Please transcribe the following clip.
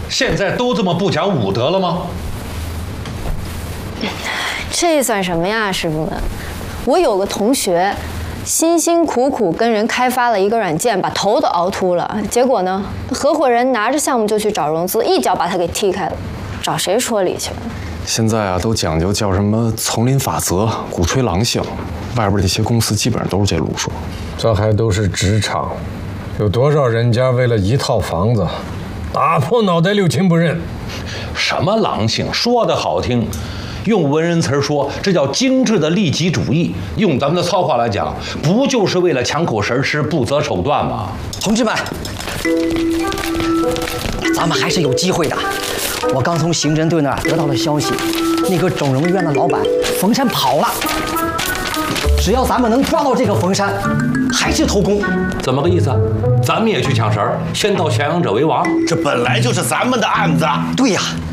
现在都这么不讲武德了吗？ 这算什么呀，师傅们？我有个同学，辛辛苦苦跟人开发了一个软件，把头都熬秃了，结果呢，合伙人拿着项目就去找融资，一脚把他给踢开了，找谁说理去了？ 现在啊，都讲究叫什么丛林法则，鼓吹狼性，外边那些公司基本上都是这路数。 这还都是职场，有多少人家为了一套房子，打破脑袋六亲不认？ 什么狼性，说的好听。用文人词说，这叫精致的利己主义。用咱们的糙话来讲，不就是为了抢口食吃，不择手段吗？ 同志们，咱们还是有机会的。我刚从刑侦队那儿得到了消息，那个整容院的老板冯山跑了。只要咱们能抓到这个冯山，还是头功。 怎么个意思？咱们也去抢食儿，先到降阳者为王？ 这本来就是咱们的案子。 对呀。